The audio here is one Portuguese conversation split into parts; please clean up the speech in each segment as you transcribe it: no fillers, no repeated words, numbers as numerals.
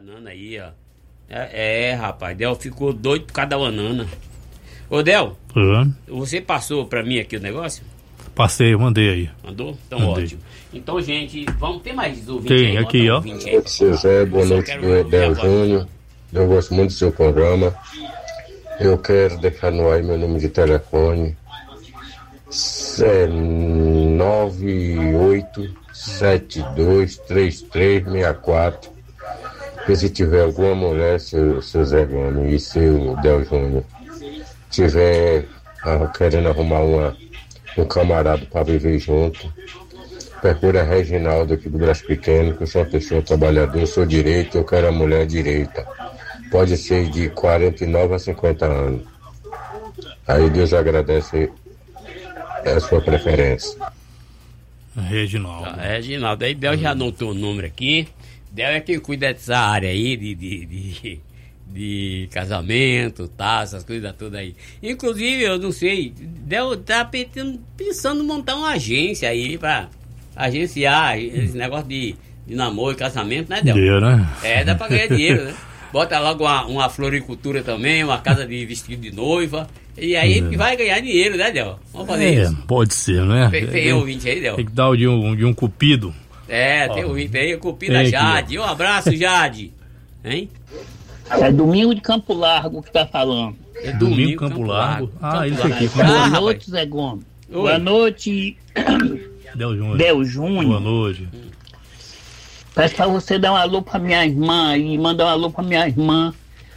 Banana aí, ó. Rapaz, Del ficou doido por causa da banana. Ô, Del, você passou pra mim aqui o negócio? Passei, eu mandei aí. Mandou? Então mandei. ótimo. Então, gente, vamos ter mais ouvintes tem aí? aqui, ó. Boa noite, seu Zé, boa noite, Del Júnior. Eu gosto muito do seu programa. Eu quero deixar no ar meu número de telefone. 98723364. Porque se tiver alguma mulher, seu Zé Gomes e seu Del Júnior, tiver querendo arrumar um camarada para viver junto, procura Reginaldo aqui do Braço Pequeno, que eu sou uma pessoa trabalhadora, sou direito, eu quero a mulher direita. Pode ser de 49 a 50 anos. Aí Deus agradece a sua preferência. Reginaldo. Reginaldo, aí Del já anotou o número aqui. Del é quem cuida dessa área aí de casamento, tá, essas coisas todas aí. Inclusive, eu não sei, Del tá pensando em montar uma agência aí pra agenciar esse negócio de namoro e casamento, né, Del? Dinheiro, né? Dá pra ganhar dinheiro, né? Bota logo uma floricultura também, uma casa de vestido de noiva. E aí vai ganhar dinheiro, né, Del? Vamos fazer isso. Pode ser, né? Tem ouvinte aí, Del? Tem que dar o de um cupido. Tem ouvinte aí, cupido da Jade. Um abraço, Jade. Hein? É Domingo de Campo Largo que tá falando. É Domingo Campo Largo. Campo Isso aqui. Boa noite, Zé Gomes. Oi. Boa noite, Del Júnior. Del Júnior. Boa noite. Peço pra você dar um alô pra minha irmã e mandar um alô pra minha irmã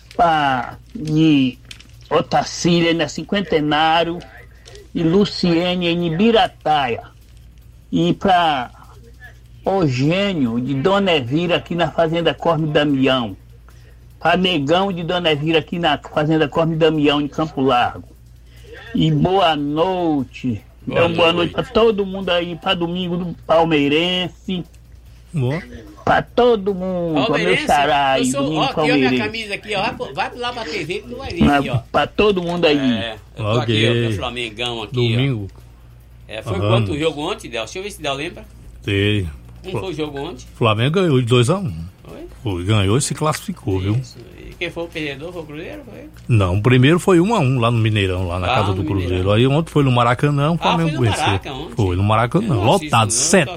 de Otacília, na Cinquentenário, e Luciene em Ibirataia. E pra Eugênio de Dona Evira aqui na Fazenda Corme Damião. Pra Negão de Dona Evira aqui na Fazenda Corme Damião, em Campo Largo. E boa noite. Boa noite pra todo mundo aí, pra Domingo do Palmeirense. Boa. Pra todo mundo, pra meu xará aí, Domingo aqui, ó, Palmeirense. minha camisa aqui, ó. Vai lá pra TV que não vai ver aqui, ó. Pra todo mundo aí. Eu tô aqui, ó, meu Flamengão aqui, Domingo. ó. Foi quanto o jogo ontem, Del? Deixa eu ver se Del lembra. Tem. Como foi o jogo ontem? Flamengo ganhou de 2-1. Foi? Ganhou e se classificou, viu? E quem foi o perdedor? Foi o Cruzeiro? Foi? Não, o primeiro foi 1-1 lá no Mineirão, lá na casa do Cruzeiro. Mineirão. Aí ontem foi no Maracanã, o Flamengo foi no venceu. Maraca ontem? Foi no Maracanã, lotado.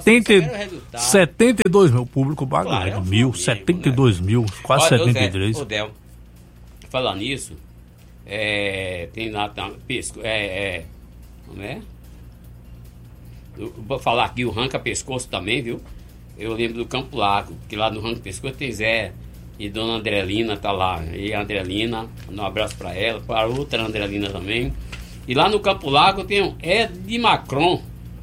72 mil público pagando. Claro, 72 mil, quase 73. Ô, Del, falando nisso, tem lá, pesco, como é? Eu vou falar aqui o Ranca Pescoço também, viu? Eu lembro do Campo Largo, que lá no Ranca Pescoço tem Zé e Dona Andrelina tá lá. E a Andrelina, um abraço pra ela, pra outra Andrelina também. E lá no Campo Largo tem de Macron.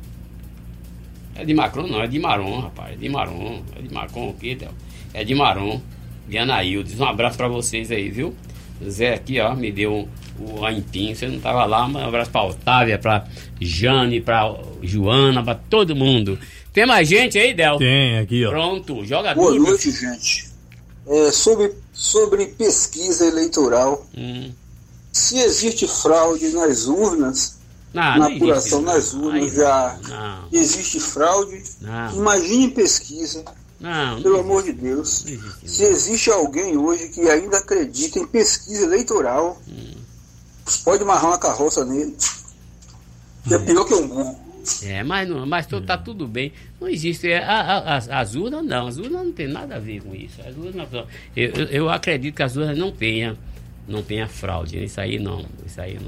É de Macron não, é de Maron, rapaz. É de Maron. É de Macron o quê, Del? É de Maron. E Anaildes. Um abraço pra vocês aí, viu? Zé aqui, ó, me deu o Aimpim. Você não tava lá, mas um abraço pra Otávia, pra Jane, pra Joana, pra todo mundo. Tem mais gente aí, Del? Tem aqui, ó. Pronto, joga Boa duro. noite, gente. Sobre pesquisa eleitoral, se existe fraude nas urnas, na apuração nas urnas existe fraude, imagine pesquisa, pelo amor de Deus. Se existe alguém hoje que ainda acredita em pesquisa eleitoral, pode amarrar uma carroça nele, que é pior que um burro. Mas tá tudo bem. Não existe. As urnas não. As urnas não tem nada a ver com isso. As urnas, eu acredito que as urnas não tenha fraude. Isso aí não. Isso aí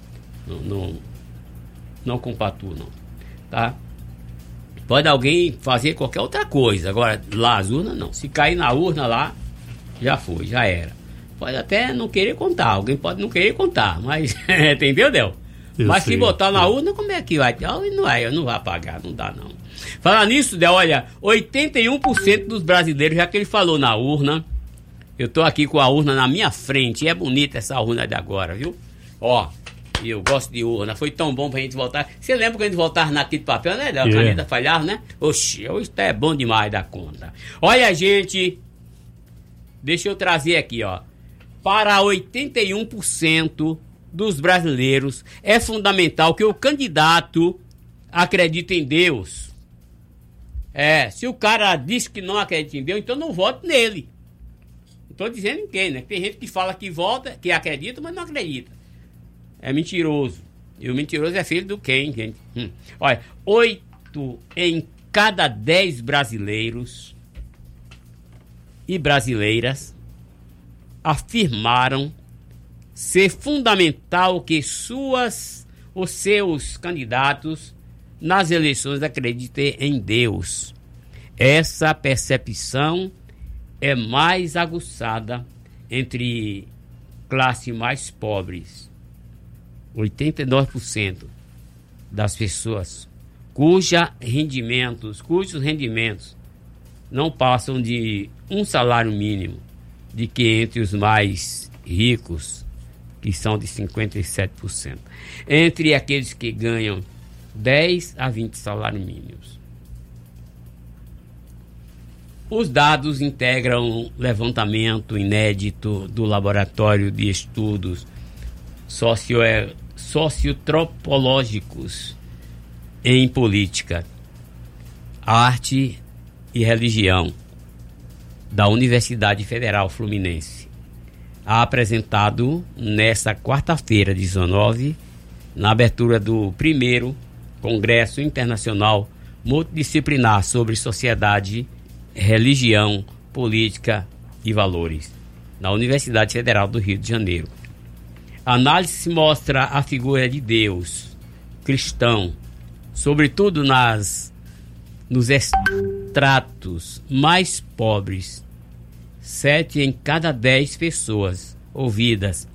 não compactua, não. Tá? Pode alguém fazer qualquer outra coisa. Agora, lá as urnas não. Se cair na urna lá, já foi, já era. Pode até não querer contar. Alguém pode não querer contar. Mas, entendeu, Del? Mas se botar na urna, como é que vai? Não vai pagar, não dá não. Falar nisso, Del, olha, 81% dos brasileiros, já que ele falou na urna, eu tô aqui com a urna na minha frente, e é bonita essa urna de agora, viu? Ó, eu gosto de urna, foi tão bom pra gente voltar. Você lembra quando a gente voltava naquele papel, né, Del? A caneta falhava, né? Oxi, hoje tá bom demais da conta. Olha, gente, deixa eu trazer aqui, ó. Para 81% dos brasileiros, é fundamental que o candidato acredite em Deus. Se o cara diz que não acredita em Deus, então não vote nele. Estou dizendo em quem, né? Tem gente que fala que volta, que acredita, mas não acredita. É mentiroso. E o mentiroso é filho do quem, gente? Olha, 8 em cada 10 brasileiros e brasileiras afirmaram ser fundamental que os seus candidatos nas eleições acreditem em Deus. Essa percepção é mais aguçada entre classes mais pobres. 89% das pessoas cujos rendimentos não passam de um salário mínimo, de que entre os mais ricos, que são de 57%, entre aqueles que ganham 10 a 20 salários mínimos. Os dados integram um levantamento inédito do Laboratório de Estudos Sociotropológicos em Política, Arte e Religião da Universidade Federal Fluminense, apresentado nesta quarta-feira, 19, na abertura do primeiro Congresso Internacional Multidisciplinar sobre Sociedade, Religião, Política e Valores, na Universidade Federal do Rio de Janeiro. A análise mostra a figura de Deus cristão, sobretudo nos estratos mais pobres. 7 em cada 10 pessoas ouvidas,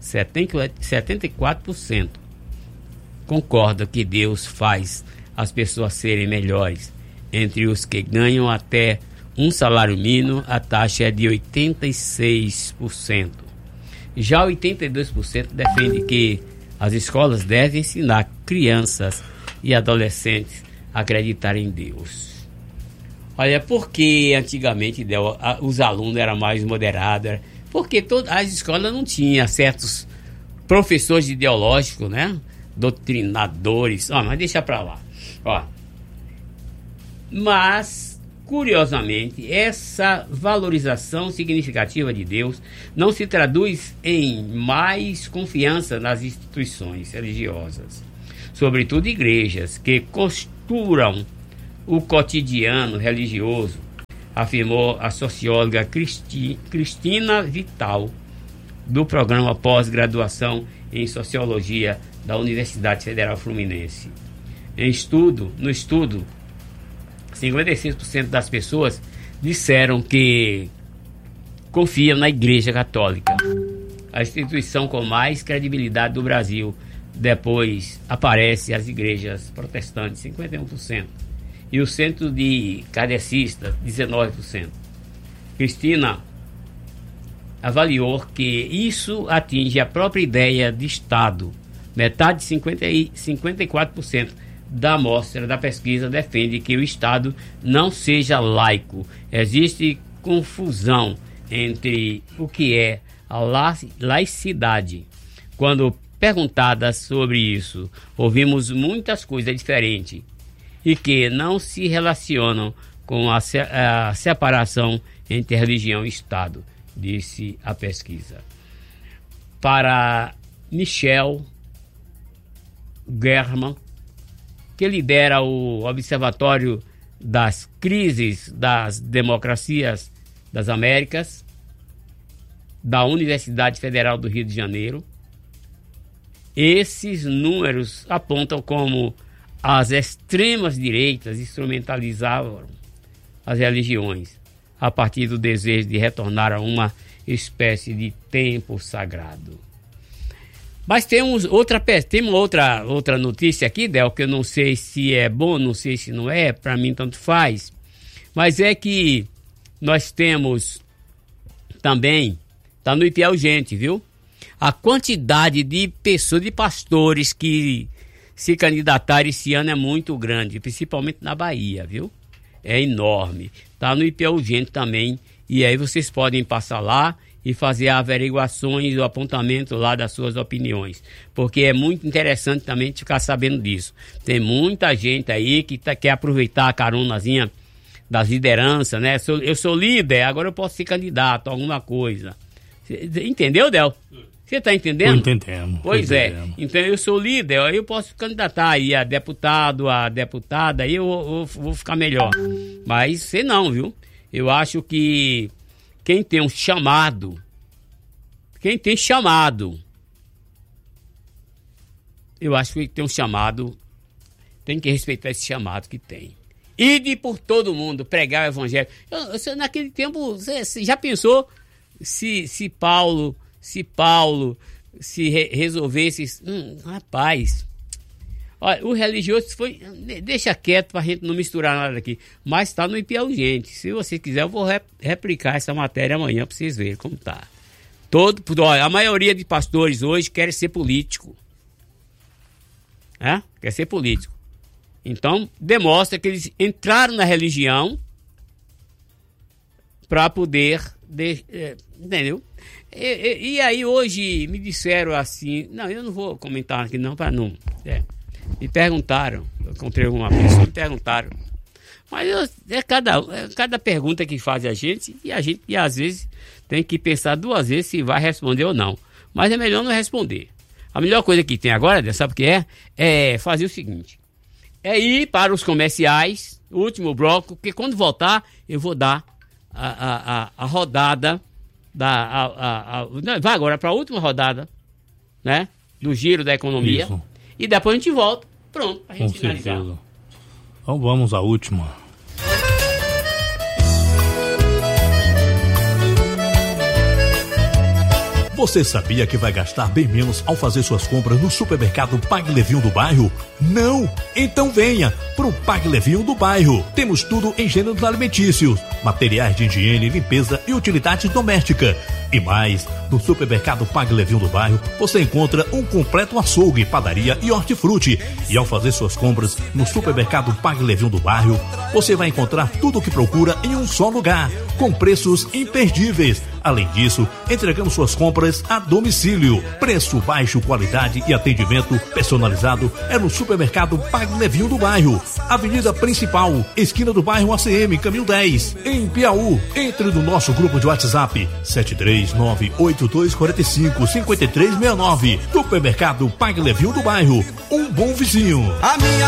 74%, concordam que Deus faz as pessoas serem melhores. Entre os que ganham até um salário mínimo, a taxa é de 86%. Já 82% defende que as escolas devem ensinar crianças e adolescentes a acreditar em Deus. Olha, porque antigamente os alunos eram mais moderados, porque as escolas não tinham certos professores ideológicos, né? Doutrinadores. Mas deixa pra lá. Mas, curiosamente, essa valorização significativa de Deus não se traduz em mais confiança nas instituições religiosas, sobretudo igrejas que costuram o cotidiano religioso, afirmou a socióloga Cristina Vital, do programa pós-graduação em Sociologia da Universidade Federal Fluminense. No estudo, 56% das pessoas disseram que confiam na Igreja Católica, a instituição com mais credibilidade do Brasil. Depois aparecem as igrejas protestantes, 51%, e o centro de kardecistas, 19%. Cristina avaliou que isso atinge a própria ideia de Estado. Metade, 54% da amostra da pesquisa defende que o Estado não seja laico. Existe confusão entre o que é a laicidade. Quando perguntadas sobre isso, ouvimos muitas coisas diferentes e que não se relacionam com a separação entre religião e Estado, disse a pesquisa. Para Michel German, que lidera o Observatório das Crises das Democracias das Américas, da Universidade Federal do Rio de Janeiro, esses números apontam como as extremas direitas instrumentalizavam as religiões a partir do desejo de retornar a uma espécie de templo sagrado. Mas temos outra notícia aqui, Del, que eu não sei se é bom, não sei se não é, para mim tanto faz, mas é que nós temos também, está no IPE Urgente, viu? A quantidade de pessoas, de pastores que se candidataram esse ano é muito grande, principalmente na Bahia, viu? É enorme. Está no IPE Urgente também, e aí vocês podem passar lá e fazer averiguações, o apontamento lá das suas opiniões, porque é muito interessante também ficar sabendo disso. Tem muita gente aí que quer aproveitar a caronazinha das lideranças, né? Eu sou líder, agora eu posso ser candidato a alguma coisa. Entendeu, Del? Você está entendendo? Entendemos. Pois é. Então eu sou líder, aí eu posso candidatar aí a deputado, a deputada, aí eu vou ficar melhor. Mas você não, viu? Eu acho que quem tem um chamado, eu acho que tem um chamado, tem que respeitar esse chamado que tem. Ide por todo mundo, pregar o evangelho. Naquele tempo, você já pensou se Paulo resolvesse... rapaz, olha, o religioso foi... Deixa quieto pra gente não misturar nada aqui. Mas tá no IP Urgente. Se você quiser, eu vou replicar essa matéria amanhã pra vocês verem como tá. Olha, a maioria de pastores hoje quer ser político. Quer ser político. Então, demonstra que eles entraram na religião para poder... entendeu? E aí hoje me disseram assim... Não, eu não vou comentar aqui não, para não... me perguntaram, eu encontrei alguma pessoa, me perguntaram. Mas cada pergunta que faz a gente às vezes tem que pensar 2 vezes se vai responder ou não. Mas é melhor não responder. A melhor coisa que tem agora, sabe o que é? É fazer o seguinte. É ir para os comerciais, o último bloco, porque quando voltar, eu vou dar a rodada, vai agora para a última rodada, né? Do giro da economia. Isso. E depois a gente volta. Pronto, para a gente finalizar. Certeza. Então vamos à última. Você sabia que vai gastar bem menos ao fazer suas compras no supermercado Pague Levinho do bairro? Não? Então venha pro Pague Levinho do bairro. Temos tudo em gêneros alimentícios, materiais de higiene, limpeza e utilidade doméstica. E mais, no supermercado Pague Levinho do bairro, você encontra um completo açougue, padaria e hortifruti. E ao fazer suas compras no supermercado Pague Levinho do bairro, você vai encontrar tudo o que procura em um só lugar, com preços imperdíveis. Além disso, entregamos suas compras a domicílio. Preço baixo, qualidade e atendimento personalizado é no supermercado Pague Levinho do bairro. Avenida Principal, esquina do bairro ACM, caminho 10, em Piauí. Entre no nosso grupo de WhatsApp 73982455369. Supermercado Pague Levinho do bairro. Um bom vizinho.